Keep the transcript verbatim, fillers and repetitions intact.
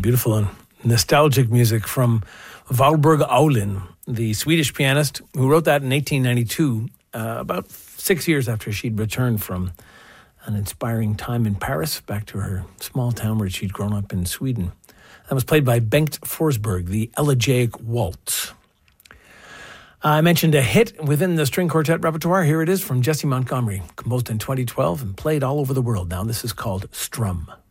beautiful and nostalgic music from Valborg Aulin, the Swedish pianist who wrote that in eighteen ninety-two, uh, about six years after she'd returned from an inspiring time in Paris, back to her small town where she'd grown up in Sweden. That was played by Bengt Forsberg, the Elegiac Waltz. I mentioned a hit within the string quartet repertoire. Here it is from Jessie Montgomery, composed in twenty twelve and played all over the world. Now this is called Strum.